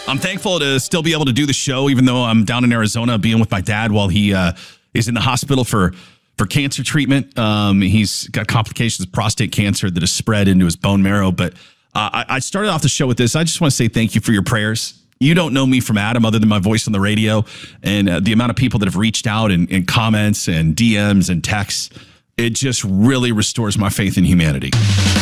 I'm thankful to still be able to do the show, even though I'm down in Arizona being with my dad while he is in the hospital for cancer treatment. He's got complications of prostate cancer that has spread into his bone marrow. But I started off the show with this. I just want to say thank you for your prayers. You don't know me from Adam other than my voice on the radio, and the amount of people that have reached out in comments and DMs and texts. It just really restores my faith in humanity.